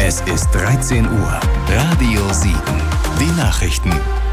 Es ist 13 Uhr. Radio 7. Die Nachrichten.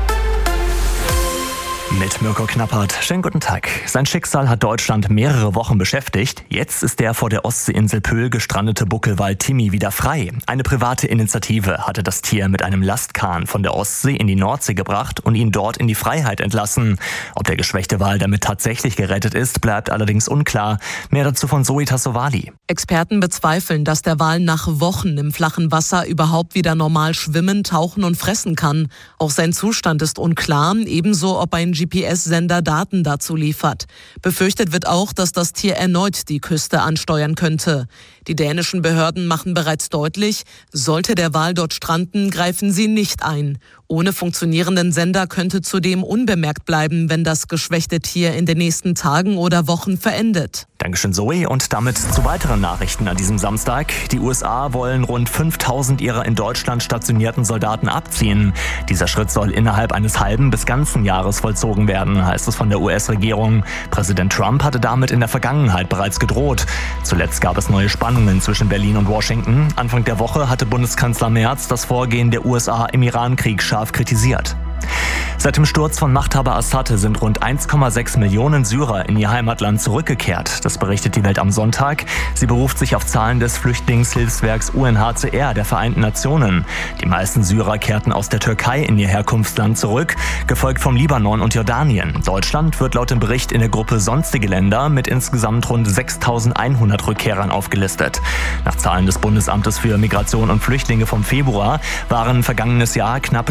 Mit Mirko Knappert. Schönen guten Tag. Sein Schicksal hat Deutschland mehrere Wochen beschäftigt. Jetzt ist der vor der Ostseeinsel Pöhl gestrandete Buckelwal Timmy wieder frei. Eine private Initiative hatte das Tier mit einem Lastkahn von der Ostsee in die Nordsee gebracht und ihn dort in die Freiheit entlassen. Ob der geschwächte Wal damit tatsächlich gerettet ist, bleibt allerdings unklar. Mehr dazu von Zoe Tassovali. Experten bezweifeln, dass der Wal nach Wochen im flachen Wasser überhaupt wieder normal schwimmen, tauchen und fressen kann. Auch sein Zustand ist unklar, ebenso ob ein GPS-Sender Daten dazu liefert. Befürchtet wird auch, dass das Tier erneut die Küste ansteuern könnte. Die dänischen Behörden machen bereits deutlich, sollte der Wal dort stranden, greifen sie nicht ein. Ohne funktionierenden Sender könnte zudem unbemerkt bleiben, wenn das geschwächte Tier in den nächsten Tagen oder Wochen verendet. Dankeschön, Zoe. Und damit zu weiteren Nachrichten an diesem Samstag. Die USA wollen rund 5000 ihrer in Deutschland stationierten Soldaten abziehen. Dieser Schritt soll innerhalb eines halben bis ganzen Jahres vollzogen werden, heißt es von der US-Regierung. Präsident Trump hatte damit in der Vergangenheit bereits gedroht. Zuletzt gab es neue Spannungen zwischen Berlin und Washington. Anfang der Woche hatte Bundeskanzler Merz das Vorgehen der USA im Irankrieg scharf kritisiert. Seit dem Sturz von Machthaber Assad sind rund 1,6 Millionen Syrer in ihr Heimatland zurückgekehrt. Das berichtet die Welt am Sonntag. Sie beruft sich auf Zahlen des Flüchtlingshilfswerks UNHCR der Vereinten Nationen. Die meisten Syrer kehrten aus der Türkei in ihr Herkunftsland zurück, gefolgt vom Libanon und Jordanien. Deutschland wird laut dem Bericht in der Gruppe Sonstige Länder mit insgesamt rund 6.100 Rückkehrern aufgelistet. Nach Zahlen des Bundesamtes für Migration und Flüchtlinge vom Februar waren vergangenes Jahr knapp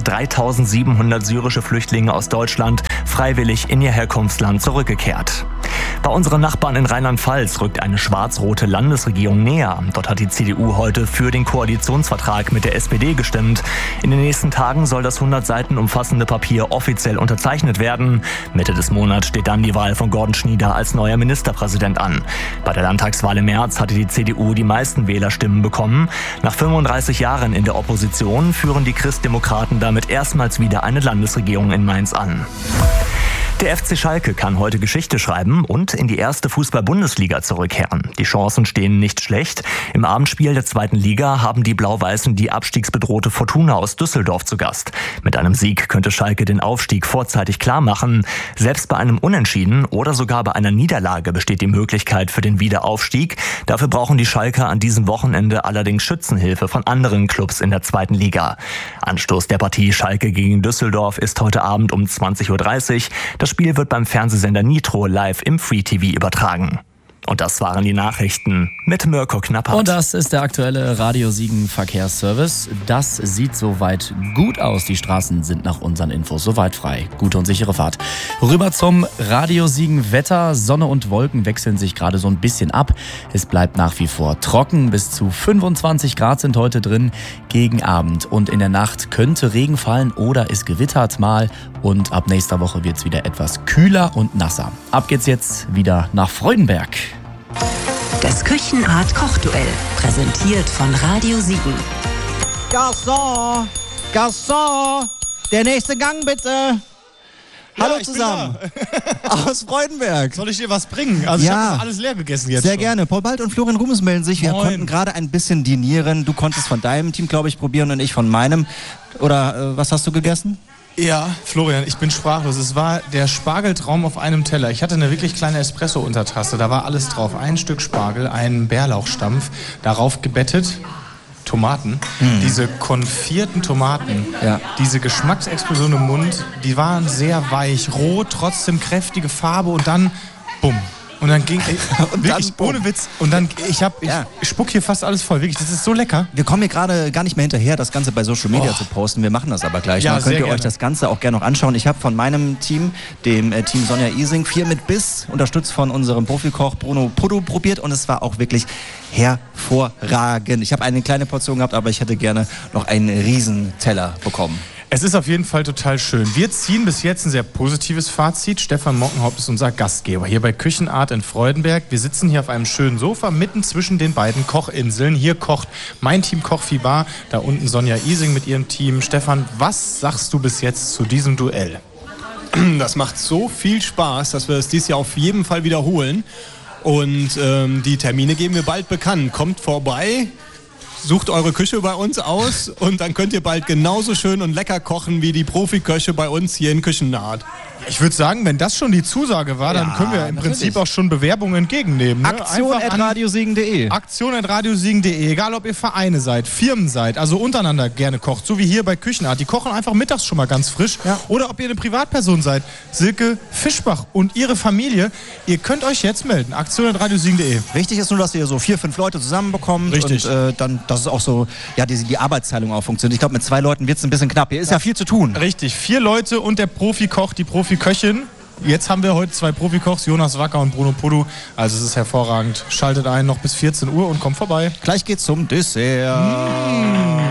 3.700 syrische Flüchtlinge aus Deutschland freiwillig in ihr Herkunftsland zurückgekehrt. Bei unseren Nachbarn in Rheinland-Pfalz rückt eine schwarz-rote Landesregierung näher. Dort hat die CDU heute für den Koalitionsvertrag mit der SPD gestimmt. In den nächsten Tagen soll das 100 Seiten umfassende Papier offiziell unterzeichnet werden. Mitte des Monats steht dann die Wahl von Gordon Schnieder als neuer Ministerpräsident an. Bei der Landtagswahl im März hatte die CDU die meisten Wählerstimmen bekommen. Nach 35 Jahren in der Opposition führen die Christdemokraten damit erstmals wieder eine Landesregierung in Mainz an. Der FC Schalke kann heute Geschichte schreiben und in die erste Fußball-Bundesliga zurückkehren. Die Chancen stehen nicht schlecht. Im Abendspiel der zweiten Liga haben die Blau-Weißen die abstiegsbedrohte Fortuna aus Düsseldorf zu Gast. Mit einem Sieg könnte Schalke den Aufstieg vorzeitig klar machen. Selbst bei einem Unentschieden oder sogar bei einer Niederlage besteht die Möglichkeit für den Wiederaufstieg. Dafür brauchen die Schalker an diesem Wochenende allerdings Schützenhilfe von anderen Clubs in der zweiten Liga. Anstoß der Partie Schalke gegen Düsseldorf ist heute Abend um 20.30 Uhr. Das Spiel wird beim Fernsehsender Nitro live im Free TV übertragen. Und das waren die Nachrichten mit Mirko Knappert. Und das ist der aktuelle Radio Siegen Verkehrsservice. Das sieht soweit gut aus. Die Straßen sind nach unseren Infos soweit frei. Gute und sichere Fahrt. Rüber zum Radio Siegen Wetter. Sonne und Wolken wechseln sich gerade so ein bisschen ab. Es bleibt nach wie vor trocken. Bis zu 25 Grad sind heute drin gegen Abend. Und in der Nacht könnte Regen fallen oder es gewittert mal. Und ab nächster Woche wird es wieder etwas kühler und nasser. Ab geht's jetzt wieder nach Freudenberg. Das Küchenart Kochduell, präsentiert von Radio Siegen. Garçon, Garçon, der nächste Gang bitte. Hallo zusammen. Aus Freudenberg. Soll ich dir was bringen? Also ich habe alles leer gegessen jetzt. Sehr schon. gerne. Paul Bald und Florian Rummens melden sich. Wir konnten gerade ein bisschen dinieren. Du konntest von deinem Team, glaube ich, probieren und ich von meinem. Oder was hast du gegessen? Ja, Florian, ich bin sprachlos. Es war der Spargeltraum auf einem Teller. Ich hatte eine wirklich kleine Espresso-Untertasse. Da war alles drauf. Ein Stück Spargel, ein Bärlauchstampf, darauf gebettet Tomaten. Diese konfierten Tomaten, diese Geschmacksexplosion im Mund, die waren sehr weich, rot, trotzdem kräftige Farbe und dann bumm. Und dann ging wirklich dann, ohne Witz. Und dann, ich spuck hier fast alles voll. Wirklich, das ist so lecker. Wir kommen hier gerade gar nicht mehr hinterher, das Ganze bei Social Media zu posten. Wir machen das aber gleich. Dann könnt ihr euch das Ganze auch gerne noch anschauen. Ich habe von meinem Team, dem Team Sonja Ising, 4 mit Biss, unterstützt von unserem Profikoch Bruno Puddo, probiert. Und es war auch wirklich hervorragend. Ich habe eine kleine Portion gehabt, aber ich hätte gerne noch einen Riesenteller bekommen. Es ist auf jeden Fall total schön. Wir ziehen bis jetzt ein sehr positives Fazit. Stefan Mockenhaupt ist unser Gastgeber hier bei Küchenart in Freudenberg. Wir sitzen hier auf einem schönen Sofa mitten zwischen den beiden Kochinseln. Hier kocht mein Team Kochfibar, da unten Sonja Ising mit ihrem Team. Stefan, was sagst du bis jetzt zu diesem Duell? Das macht so viel Spaß, dass wir es dieses Jahr auf jeden Fall wiederholen. Und die Termine geben wir bald bekannt. Kommt vorbei. sucht eure Küche bei uns aus und dann könnt ihr bald genauso schön und lecker kochen wie die Profiköche bei uns hier in Küchenart. Ich würde sagen, wenn das schon die Zusage war, dann können wir im Prinzip auch schon Bewerbungen entgegennehmen. Ne? Aktion@radiosiegen.de. Aktion@radiosiegen.de. Egal, ob ihr Vereine seid, Firmen seid, also untereinander gerne kocht, so wie hier bei Küchenart. Die kochen einfach mittags schon mal ganz frisch. Ja. Oder ob ihr eine Privatperson seid. Silke Fischbach und ihre Familie. Ihr könnt euch jetzt melden. Aktion@radiosiegen.de. Wichtig ist nur, dass ihr so 4-5 Leute zusammenbekommt. Richtig. Und dann, dass es auch so, ja, die Arbeitsteilung auch funktioniert. Ich glaube, mit 2 Leuten wird es ein bisschen knapp. Hier ist ja viel zu tun. Richtig. 4 Leute und der Profikoch, die Profiköchin. Jetzt haben wir heute 2 Profikochs, Jonas Wacker und Bruno Pudu. Also es ist hervorragend. Schaltet ein noch bis 14 Uhr und kommt vorbei. Gleich geht's zum Dessert.